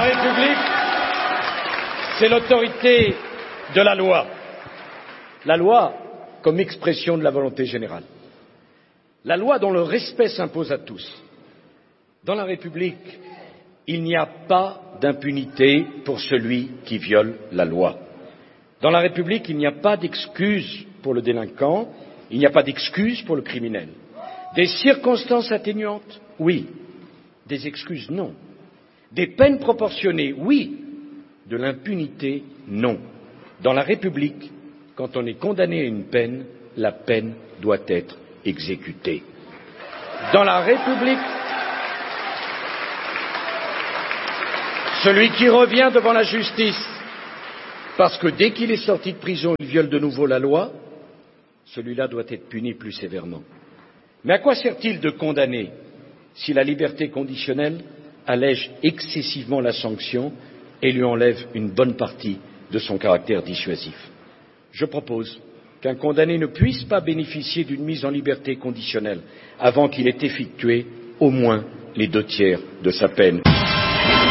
République, c'est l'autorité de la loi. La loi comme expression de la volonté générale. La loi dont le respect s'impose à tous. Dans la République, il n'y a pas d'impunité pour celui qui viole la loi. Dans la République, il n'y a pas d'excuse pour le délinquant, il n'y a pas d'excuse pour le criminel. Des circonstances atténuantes, oui. Des excuses, non. Des peines proportionnées, oui. De l'impunité, non. Dans la République, quand on est condamné à une peine, la peine doit être exécutée. Dans la République, celui qui revient devant la justice parce que dès qu'il est sorti de prison, il viole de nouveau la loi, celui-là doit être puni plus sévèrement. Mais à quoi sert-il de condamner si la liberté conditionnelle allège excessivement la sanction et lui enlève une bonne partie de son caractère dissuasif? Je propose qu'un condamné ne puisse pas bénéficier d'une mise en liberté conditionnelle avant qu'il ait effectué au moins les 2/3 de sa peine.